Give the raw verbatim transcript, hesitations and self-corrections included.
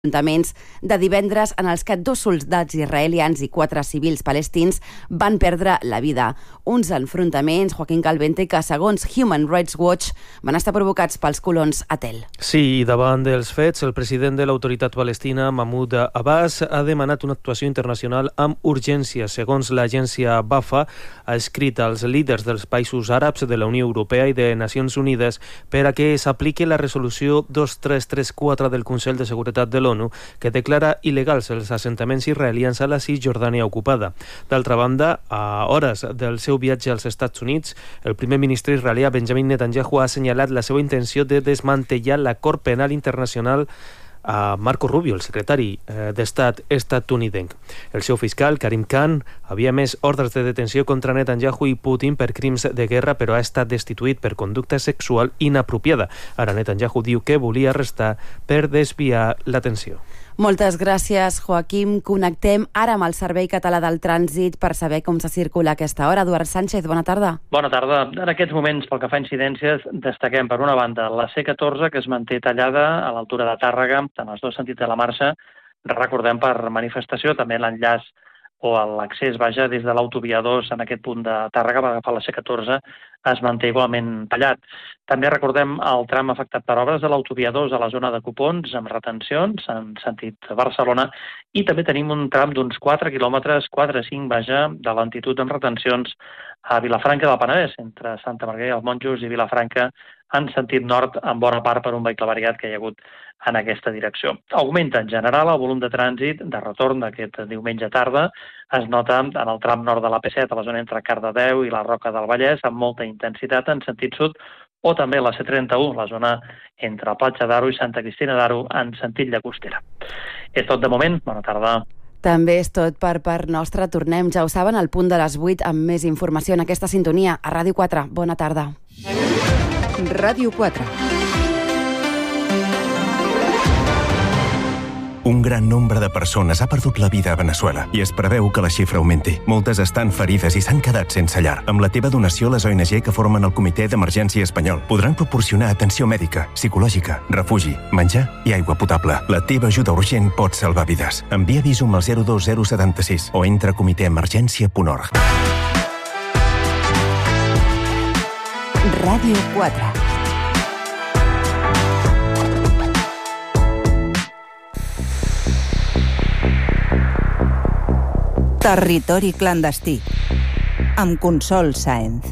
enfrontaments de divendres en els que dos soldats israelians i quatre civils palestins van perdre la vida. Uns enfrontaments, Joaquín Calvente, que segons Human Rights Watch van estar provocats pels colons a Tel. Sí, davant dels fets, el president de l'autoritat palestina, Mahmoud Abbas, ha demanat una actuació internacional amb urgència. Segons l'agència Wafa, ha escrit als líders dels països àrabs, de la Unió Europea i de Nacions Unides per a que s'apliqui la resolució dos tres tres quatre del Consell de Seguretat de l'ONU, que declara il·legals els assentaments israelians a la Cisjordània ocupada. D'altra banda, a hores del seu viatge als Estats Units, el primer ministre israelià Benjamin Netanyahu ha assenyalat la seva intenció de desmantellar la Cort Penal Internacional a Marco Rubio, el secretari d'Estat estatunidenc. El seu fiscal, Karim Khan, havia emès ordres de detenció contra Netanyahu i Putin per crims de guerra, però ha estat destituït per conducta sexual inapropiada. Ara Netanyahu diu que volia arrestar per desviar l'atenció. Moltes gràcies, Joaquim. Connectem ara amb el Servei Català del Trànsit per saber com se circula a aquesta hora. Eduard Sánchez, bona tarda. Bona tarda. En aquests moments, pel que fa a incidències, destaquem per una banda la C catorze, que es manté tallada a l'altura de Tàrrega, en els dos sentits de la marxa. Recordem per manifestació també l'enllaç o l'accés, vaja, des de l'autovia dos en aquest punt de Tàrrega per agafar la C catorze es manté igualment tallat. També recordem el tram afectat per obres de l'autovia dos a la zona de Copons, amb retencions en sentit Barcelona, i també tenim un tram d'uns quatre quilòmetres, quatre cinc, vaja, de lentitud amb retencions a Vilafranca del Penedès, entre Santa Margarida dels Monjos i Vilafranca, en sentit nord, en bona part per un vehicle variat que hi ha hagut en aquesta direcció. Augmenta en general el volum de trànsit de retorn d'aquest diumenge tarda. Es nota en el tram nord de la P set, a la zona entre Cardedeu i la Roca del Vallès, amb molta intensitat en sentit sud, o també la C trenta-u, la zona entre Platja d'Aro i Santa Cristina d'Aro, en sentit Llagostera. És tot de moment. Bona tarda. També és tot per part nostra. Tornem, ja ho saben, al punt de les vuit amb més informació en aquesta sintonia a Ràdio quatre. Bona tarda. Ràdio quatre. Un gran nombre de persones ha perdut la vida a Veneçuela i es preveu que la xifra augmenti. Moltes estan ferides i s'han quedat sense llar. Amb la teva donació, les O N G que formen el Comitè d'Emergència Espanyol podran proporcionar atenció mèdica, psicològica, refugi, menjar i aigua potable. La teva ajuda urgent pot salvar vides. Envia Visum al zero dos zero set sis o entra a comitè emergència punt org. Ràdio quatre. Territori clandestí, amb Consol Sáenz.